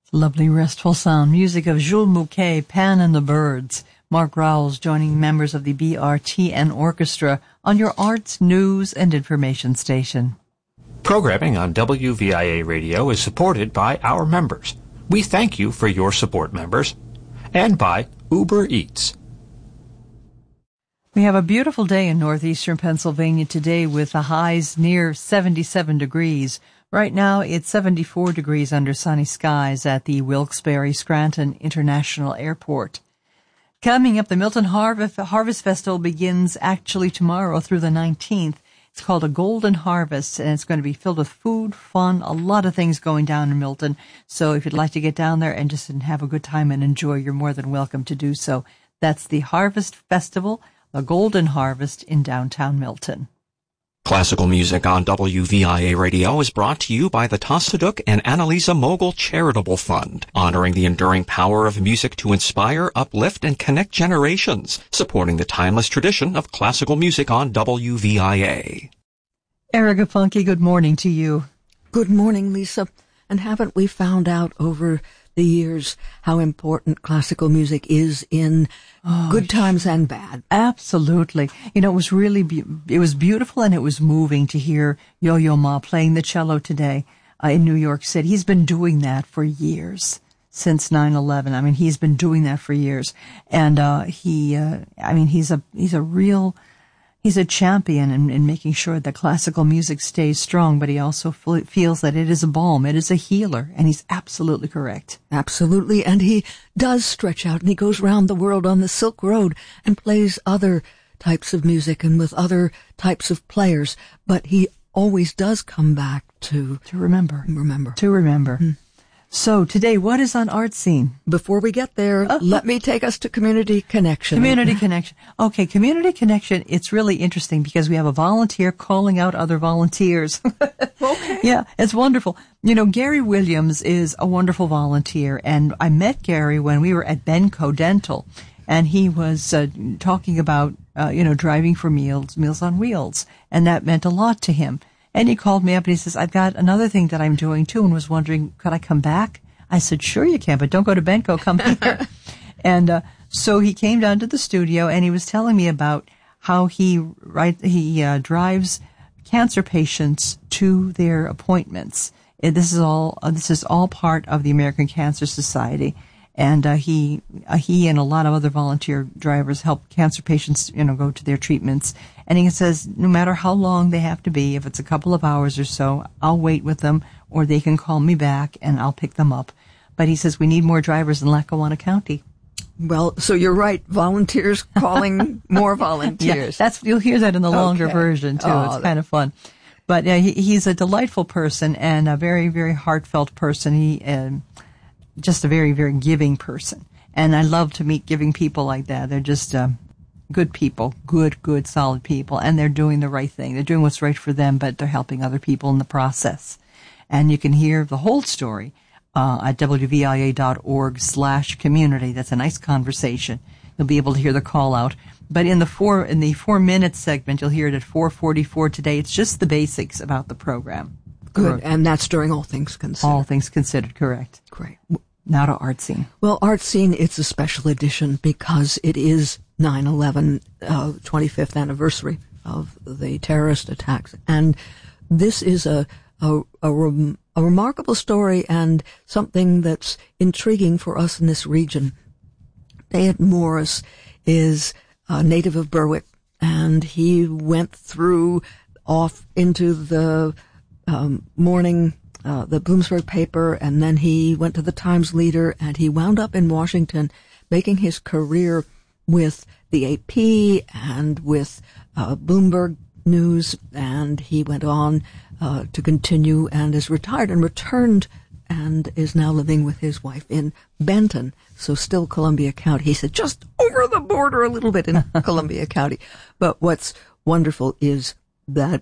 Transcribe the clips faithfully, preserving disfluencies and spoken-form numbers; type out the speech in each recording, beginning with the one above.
Lovely, restful sound. Music of Jules Mouquet, Pan and the Birds. Mark Rowles joining members of the B R T N Orchestra on your arts, news, and information station. Programming on W V I A Radio is supported by our members. We thank you for your support, members. And by Uber Eats. We have a beautiful day in northeastern Pennsylvania today with the highs near seventy-seven degrees. Right now, it's seventy-four degrees under sunny skies at the Wilkes-Barre-Scranton International Airport. Coming up, the Milton Harvest, Harvest Festival begins actually tomorrow through the nineteenth. It's called a Golden Harvest, and it's going to be filled with food, fun, a lot of things going down in Milton. So if you'd like to get down there and just have a good time and enjoy, you're more than welcome to do so. That's the Harvest Festival, the Golden Harvest in downtown Milton. Classical music on W V I A Radio is brought to you by the Tostaduk and Annalisa Mogul Charitable Fund, honoring the enduring power of music to inspire, uplift, and connect generations, supporting the timeless tradition of classical music on W V I A. Erica Funke, good morning to you. Good morning, Lisa. And haven't we found out over the years how important classical music is in oh, good times and bad? Absolutely. You know, it was really, be- it was beautiful and it was moving to hear Yo-Yo Ma playing the cello today uh, in New York City. He's been doing that for years, since nine eleven. I mean, he's been doing that for years. And uh, he, uh, I mean, he's a, he's a real... He's a champion in, in making sure that classical music stays strong, but he also f- feels that it is a balm, it is a healer, and he's absolutely correct. Absolutely, and he does stretch out, and he goes round the world on the Silk Road and plays other types of music and with other types of players, but he always does come back to... To remember. Remember. To remember. Mm. So today, what is on Art Scene? Before we get there, oh. let me take us to Community Connection. Community Connection. Okay, Community Connection, it's really interesting because we have a volunteer calling out other volunteers. Okay. Yeah, it's wonderful. You know, Gary Williams is a wonderful volunteer, and I met Gary when we were at Benco Dental, and he was uh, talking about, uh, you know, driving for meals, Meals on Wheels, and that meant a lot to him. And he called me up and he says, I've got another thing that I'm doing too, and was wondering, could I come back? I said, sure you can, but don't go to Benco, come here. And uh, so he came down to the studio and he was telling me about how he right he uh, drives cancer patients to their appointments. And this is all uh, this is all part of the American Cancer Society. And uh, he uh, he and a lot of other volunteer drivers help cancer patients, you know, go to their treatments. And he says, no matter how long they have to be, if it's a couple of hours or so, I'll wait with them, or they can call me back and I'll pick them up. But he says we need more drivers in Lackawanna County. Well, so you're right. Volunteers calling more volunteers. Yeah, that's you'll hear that in the longer okay. version too. Oh, it's kind of fun. But uh, he, he's a delightful person and a very, very heartfelt person. He. Uh, just a very, very giving person. And I love to meet giving people like that. They're just uh, good people, good, good, solid people, and they're doing the right thing. They're doing what's right for them, but they're helping other people in the process. And you can hear the whole story uh, at W V I A dot org slash community. That's a nice conversation. You'll be able to hear the call out. But in the four in the four minute segment, you'll hear it at four forty-four today. It's just the basics about the program. Good, and that's during All Things Considered. All Things Considered, correct. Great. Now to Art Scene. Well, Art Scene, it's a special edition because it is nine eleven, uh, twenty-fifth anniversary of the terrorist attacks. And this is a, a, a, rem- a remarkable story and something that's intriguing for us in this region. Dayett Morris is a native of Berwick, and he went through off into the um, morning Uh, the Bloomsburg paper, and then he went to the Times Leader, and he wound up in Washington making his career with the A P and with uh, Bloomberg News, and he went on uh, to continue and is retired and returned and is now living with his wife in Benton, so still Columbia County. He said just over the border a little bit in Columbia County. But what's wonderful is that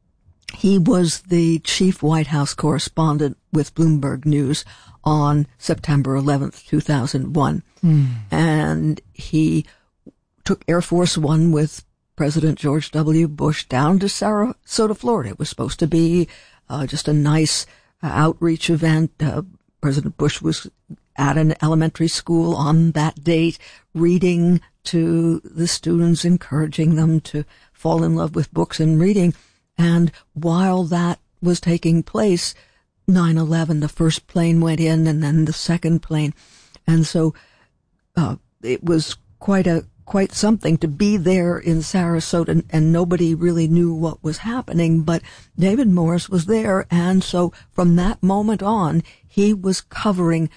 he was the chief White House correspondent with Bloomberg News on September eleventh, two thousand one. Mm. And he took Air Force One with President George W. Bush down to Sarasota, Florida. It was supposed to be uh, just a nice uh, outreach event, uh, President Bush was at an elementary school on that date, reading to the students, encouraging them to fall in love with books and reading. And while that was taking place, nine eleven, the first plane went in and then the second plane. And so uh, it was quite a quite something to be there in Sarasota, and, and nobody really knew what was happening, but David Morse was there, and so from that moment on, he was covering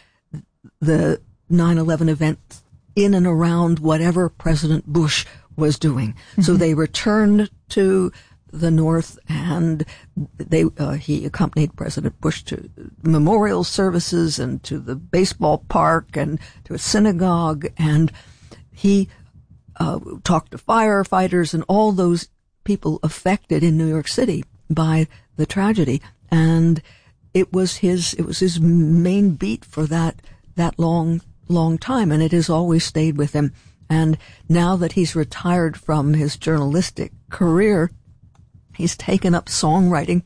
the nine eleven event in and around whatever President Bush was doing. Mm-hmm. So they returned to the North, and they uh, he accompanied President Bush to memorial services and to the baseball park and to a synagogue, and he uh, talked to firefighters and all those people affected in New York City by the tragedy. And it was his it was his main beat for that that long long time, and it has always stayed with him. And now that he's retired from his journalistic career, he's taken up songwriting,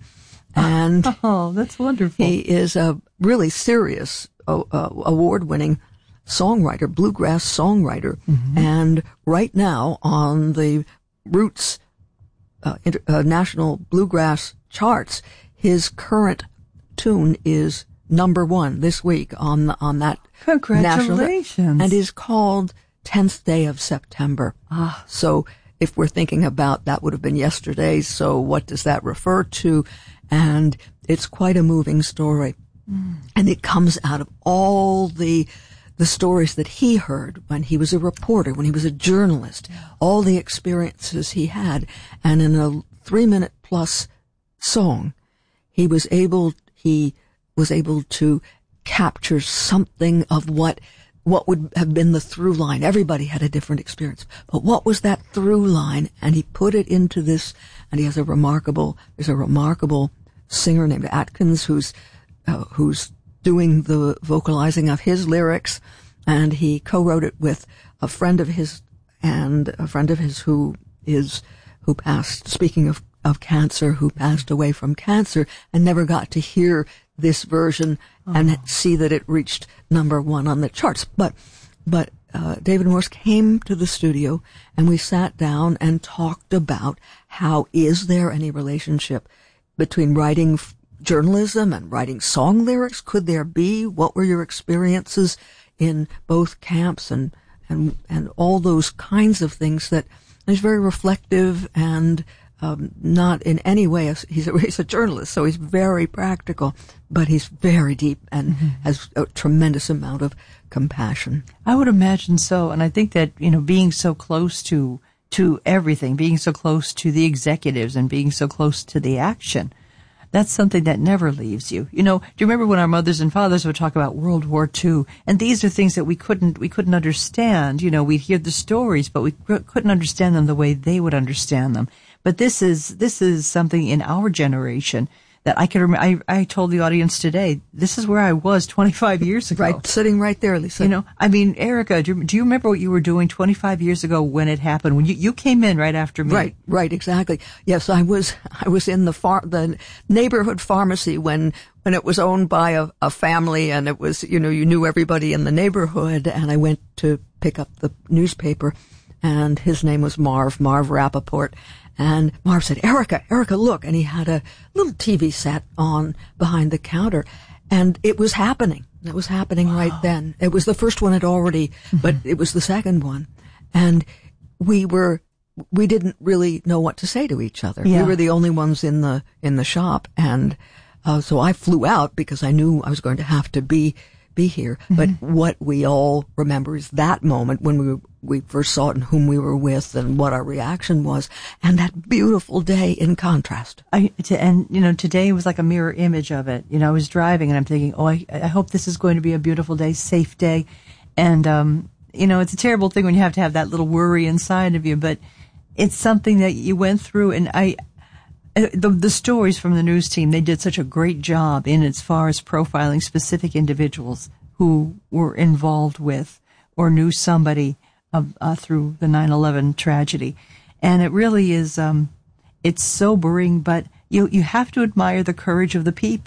and oh, that's wonderful. He is a really serious, uh, uh, award-winning songwriter, bluegrass songwriter. Mm-hmm. And right now on the Roots uh, inter- uh, National Bluegrass charts, his current tune is number one this week on the, on that Congratulations. national, and is called tenth Day of September. Ah, so. If we're thinking about that would have been yesterday, so what does that refer to? And it's quite a moving story. Mm. And it comes out of all the the stories that he heard when he was a reporter, when he was a journalist, yeah. all the experiences he had. And in a three-minute plus song, he was able he was able to capture something of what what would have been the through line. Everybody had a different experience. But what was that through line? And he put it into this, and he has a remarkable, there's a remarkable singer named Atkins who's, uh, who's doing the vocalizing of his lyrics, and he co-wrote it with a friend of his, and a friend of his who is, who passed, speaking of, of cancer, who passed away from cancer and never got to hear this version oh. and see that it reached number one on the charts. But, but, uh, David Morse came to the studio and we sat down and talked about how is there any relationship between writing f- journalism and writing song lyrics? Could there be? What were your experiences in both camps and, and, and all those kinds of things that is very reflective and, Um, not in any way, a, he's, a, he's a journalist, so he's very practical, but he's very deep and mm-hmm. has a tremendous amount of compassion. I would imagine so, and I think that, you know, being so close to, to everything, being so close to the executives and being so close to the action, that's something that never leaves you. You know, do you remember when our mothers and fathers would talk about World War Two? And these are things that we couldn't, we couldn't understand. You know, we'd hear the stories, but we couldn't understand them the way they would understand them. But this is, this is something in our generation that I can remember. I, I told the audience today, this is where I was twenty-five years ago. Right, sitting right there, Lisa. You know, I mean, Erica, do you, do you remember what you were doing twenty-five years ago when it happened? When you, you came in right after me. Right, right, exactly. Yes, I was, I was in the far, the neighborhood pharmacy when, when it was owned by a, a family, and it was, you know, you knew everybody in the neighborhood, and I went to pick up the newspaper, and his name was Marv, Marv Rappaport. And Marv said, Erica, Erica, look. And he had a little T V set on behind the counter. And it was happening. It was happening wow. right then. It was the first one had already, mm-hmm. but it was the second one. And we were, we didn't really know what to say to each other. Yeah. We were the only ones in the, in the shop. And, uh, so I flew out because I knew I was going to have to be, be here. Mm-hmm. But what we all remember is that moment when we we first saw it and whom we were with and what our reaction was, and that beautiful day in contrast. I, to, and, you know, today was like a mirror image of it. You know, I was driving and I'm thinking, oh, I, I hope this is going to be a beautiful day, safe day. And, um, you know, it's a terrible thing when you have to have that little worry inside of you, but it's something that you went through. And I, the, the stories from the news team, they did such a great job in as far as profiling specific individuals who were involved with or knew somebody Of, uh, through the nine eleven tragedy. And it really is, um, it's sobering, but you, you have to admire the courage of the people.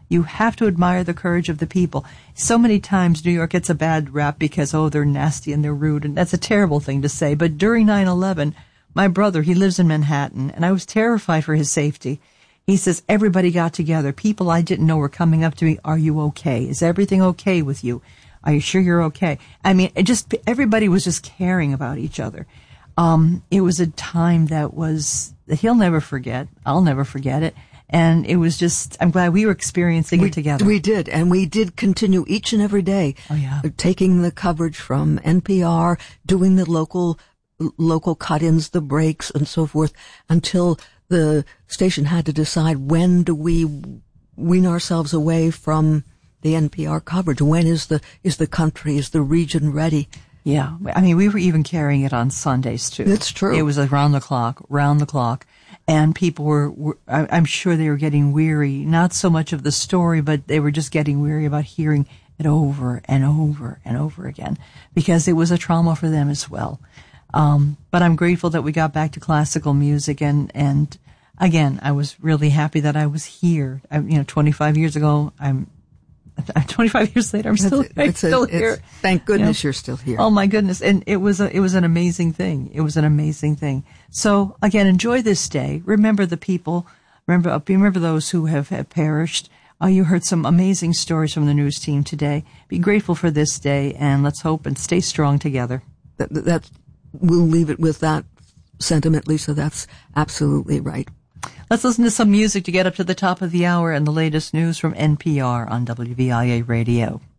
You have to admire the courage of the people. So many times New York gets a bad rap because, oh, they're nasty and they're rude, and that's a terrible thing to say. But during nine eleven, my brother, he lives in Manhattan, and I was terrified for his safety. He says, everybody got together. People I didn't know were coming up to me. Are you okay? Is everything okay with you? Are you sure you're okay? I mean, it just, everybody was just caring about each other. Um, it was a time that was, that he'll never forget. I'll never forget it. And it was just, I'm glad we were experiencing we, it together. We did, and we did continue each and every day. Oh, yeah. Taking the coverage from N P R, doing the local, local cut-ins, the breaks, and so forth, until the station had to decide, when do we wean ourselves away from the N P R coverage? When is the, is the country, is the region ready? Yeah. I mean, we were even carrying it on Sundays, too. That's true. It was around the clock, round the clock. And people were, were, I'm sure they were getting weary, not so much of the story, but they were just getting weary about hearing it over and over and over again, because it was a trauma for them as well. Um, but I'm grateful that we got back to classical music, and, and again, I was really happy that I was here. I, you know, twenty-five years ago, I'm, twenty-five years later, I'm still, it's, I'm it's still a, here. It's, thank goodness you know? You're still here. Oh my goodness. And it was a, it was an amazing thing. It was an amazing thing. So again, enjoy this day. Remember the people. Remember, remember those who have, have perished. Uh, you heard some amazing stories from the news team today. Be grateful for this day, and let's hope and stay strong together. That, that, we'll leave it with that sentiment, Lisa. That's absolutely right. Let's listen to some music to get up to the top of the hour and the latest news from N P R on W V I A Radio.